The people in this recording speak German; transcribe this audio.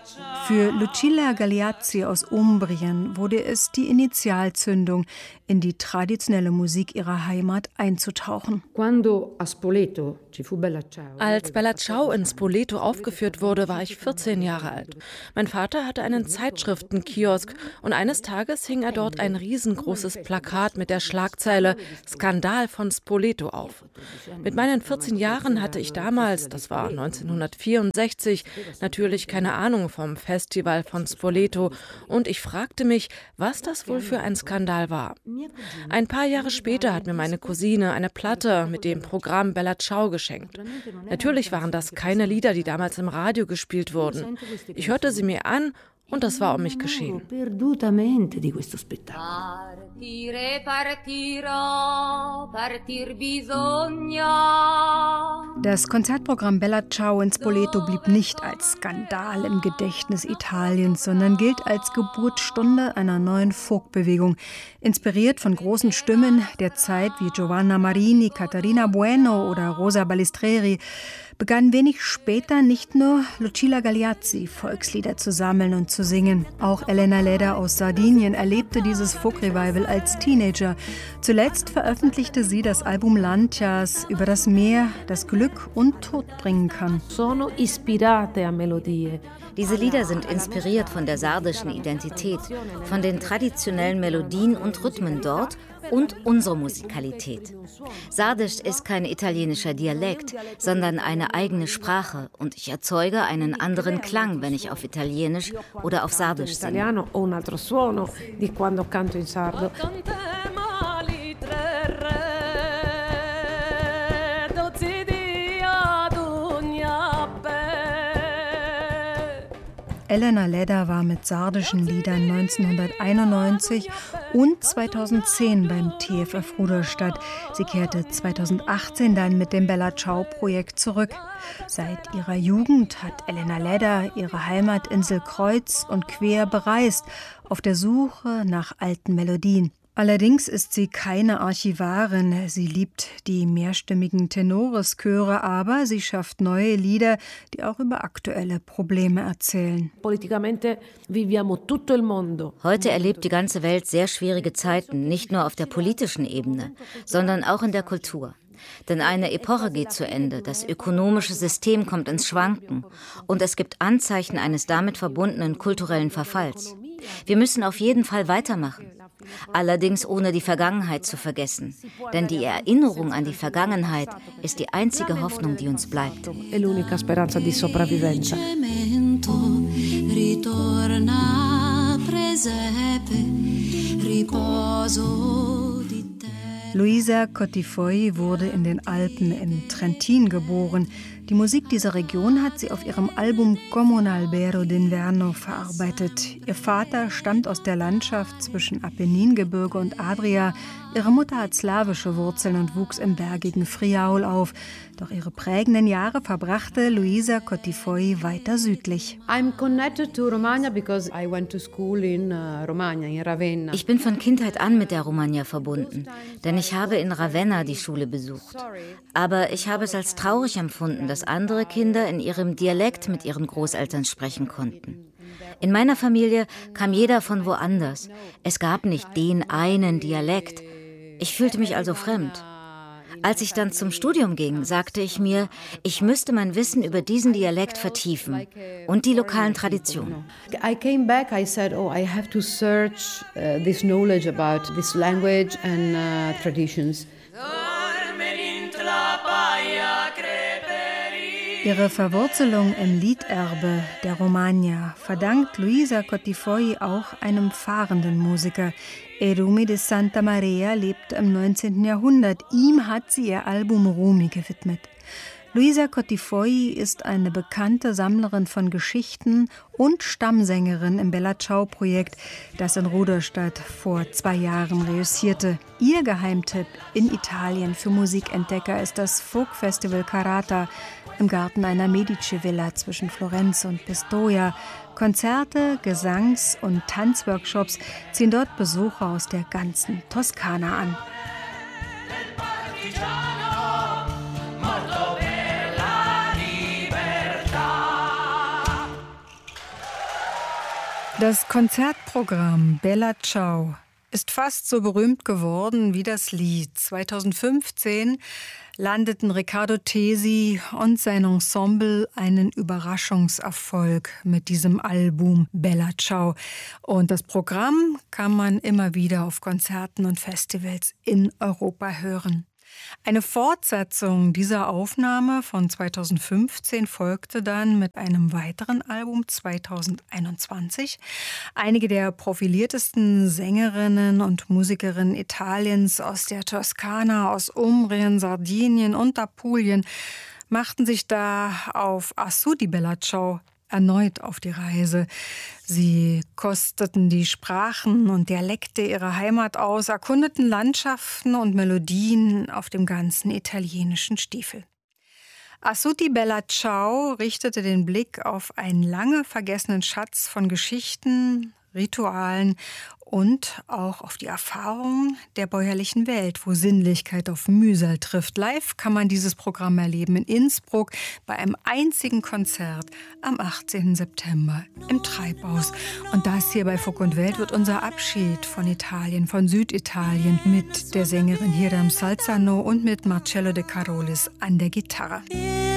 Für Lucilla Galeazzi aus Umbrien wurde es die Initialzündung, in die traditionelle Musik ihrer Heimat einzutauchen. Als Bella Ciao in Spoleto aufgeführt wurde, war ich 14 Jahre alt. Mein Vater hatte einen Zeitschriftenkiosk und eines Tages hing er dort ein riesengroßes Plakat mit der Schlagzeile »Skandal von Spoleto« auf. Mit meinen 14 Jahren hatte ich damals, das war 1964, natürlich keine Ahnung vom Festival von Spoleto und ich fragte mich, was das wohl für ein Skandal war. Ein paar Jahre später hat mir meine Cousine eine Platte mit dem Programm Bella Ciao geschenkt. Natürlich waren das keine Lieder, die damals im Radio gespielt wurden. Ich hörte sie mir an und das war um mich geschehen. Das Konzertprogramm Bella Ciao in Spoleto blieb nicht als Skandal im Gedächtnis Italiens, sondern gilt als Geburtsstunde einer neuen Folkbewegung, inspiriert von großen Stimmen der Zeit wie Giovanna Marini, Caterina Bueno oder Rosa Balistreri, begann wenig später nicht nur Lucilla Galeazzi Volkslieder zu sammeln und zu singen. Auch Elena Ledda aus Sardinien erlebte dieses Folk-Revival als Teenager. Zuletzt veröffentlichte sie das Album Lancias über das Meer, das Glück und Tod bringen kann. Diese Lieder sind inspiriert von der sardischen Identität, von den traditionellen Melodien und Rhythmen dort und unserer Musikalität. Sardisch ist kein italienischer Dialekt, sondern eine eigene Sprache und ich erzeuge einen anderen Klang, wenn ich auf Italienisch oder auf Sardisch singe. Elena Ledda war mit sardischen Liedern 1991 und 2010 beim TFF Rudolstadt. Sie kehrte 2018 dann mit dem Bella Ciao-Projekt zurück. Seit ihrer Jugend hat Elena Ledda ihre Heimatinsel kreuz und quer bereist, auf der Suche nach alten Melodien. Allerdings ist sie keine Archivarin. Sie liebt die mehrstimmigen Tenoreschöre, aber sie schafft neue Lieder, die auch über aktuelle Probleme erzählen. Heute erlebt die ganze Welt sehr schwierige Zeiten, nicht nur auf der politischen Ebene, sondern auch in der Kultur. Denn eine Epoche geht zu Ende, das ökonomische System kommt ins Schwanken und es gibt Anzeichen eines damit verbundenen kulturellen Verfalls. Wir müssen auf jeden Fall weitermachen. Allerdings ohne die Vergangenheit zu vergessen. Denn die Erinnerung an die Vergangenheit ist die einzige Hoffnung, die uns bleibt. Luisa Cottifoi wurde in den Alpen in Trentin geboren. Die Musik dieser Region hat sie auf ihrem Album Como un albero d'inverno verarbeitet. Ihr Vater stammt aus der Landschaft zwischen Apenningebirge und Adria. Ihre Mutter hat slawische Wurzeln und wuchs im bergigen Friaul auf. Doch ihre prägenden Jahre verbrachte Luisa Cottifoi weiter südlich. Ich bin von Kindheit an mit der Romagna verbunden, denn ich habe in Ravenna die Schule besucht. Aber ich habe es als traurig empfunden, dass andere Kinder in ihrem Dialekt mit ihren Großeltern sprechen konnten. In meiner Familie kam jeder von woanders. Es gab nicht den einen Dialekt. Ich fühlte mich also fremd. Als ich dann zum Studium ging, sagte ich mir, ich müsste mein Wissen über diesen Dialekt vertiefen und die lokalen Traditionen. I came back, I said, I have to search this knowledge about this language and traditions. Ihre Verwurzelung im Liederbe der Romagna verdankt Luisa Cottifoi auch einem fahrenden Musiker. Erumi de Santa Maria lebte im 19. Jahrhundert. Ihm hat sie ihr Album Rumi gewidmet. Luisa Cottifoi ist eine bekannte Sammlerin von Geschichten und Stammsängerin im Bella Ciao-Projekt, das in Rudolstadt vor 2 Jahren reüssierte. Ihr Geheimtipp in Italien für Musikentdecker ist das Folkfestival Carata im Garten einer Medici-Villa zwischen Florenz und Pistoia. Konzerte, Gesangs- und Tanzworkshops ziehen dort Besucher aus der ganzen Toskana an. Das Konzertprogramm Bella Ciao ist fast so berühmt geworden wie das Lied. 2015 landeten Riccardo Tesi und sein Ensemble einen Überraschungserfolg mit diesem Album Bella Ciao. Und das Programm kann man immer wieder auf Konzerten und Festivals in Europa hören. Eine Fortsetzung dieser Aufnahme von 2015 folgte dann mit einem weiteren Album 2021. Einige der profiliertesten Sängerinnen und Musikerinnen Italiens aus der Toskana, aus Umbrien, Sardinien und Apulien machten sich da auf Assù di Bella Ciao erneut auf die Reise. Sie kosteten die Sprachen und Dialekte ihrer Heimat aus, erkundeten Landschaften und Melodien auf dem ganzen italienischen Stiefel. Assù di Bella Ciao richtete den Blick auf einen lange vergessenen Schatz von Geschichten, Ritualen und auch auf die Erfahrungen der bäuerlichen Welt, wo Sinnlichkeit auf Mühsal trifft. Live kann man dieses Programm erleben in Innsbruck bei einem einzigen Konzert am 18. September im Treibhaus. Und das hier bei Funk und Welt wird unser Abschied von Italien, von Süditalien mit der Sängerin Hiram Salzano und mit Marcello De Carolis an der Gitarre.